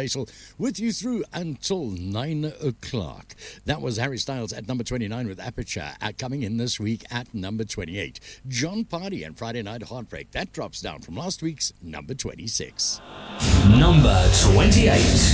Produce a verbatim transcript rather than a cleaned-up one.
Faisal with you through until nine o'clock. That was Harry Styles at number twenty-nine with Aperture, uh, coming in this week at number twenty-eight. John Party and Friday Night Heartbreak, that drops down from last week's number twenty-six. Number twenty-eight.